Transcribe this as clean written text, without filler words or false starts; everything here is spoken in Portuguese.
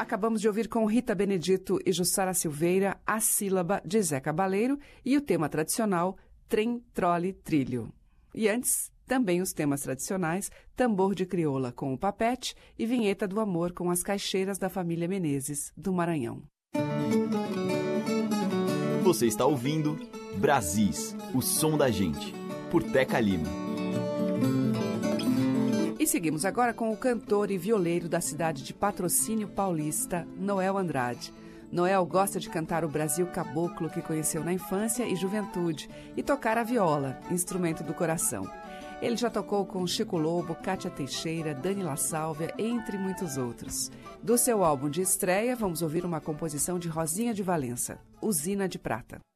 Acabamos de ouvir com Rita Benedito e Jussara Silveira A Sílaba, de Zé Cabaleiro, e o tema tradicional Trem, Trole, Trilho. E antes, também os temas tradicionais Tambor de Crioula com o Papete e Vinheta do Amor com as Caixeiras da família Menezes, do Maranhão. Você está ouvindo Brasis, o som da gente, por Teca Lima. E seguimos agora com o cantor e violeiro da cidade de Patrocínio Paulista, Noel Andrade. Noel gosta de cantar o Brasil caboclo que conheceu na infância e juventude e tocar a viola, instrumento do coração. Ele já tocou com Chico Lobo, Cátia Teixeira, Dani La Sálvia, entre muitos outros. Do seu álbum de estreia, vamos ouvir uma composição de Rosinha de Valença, Usina de Prata.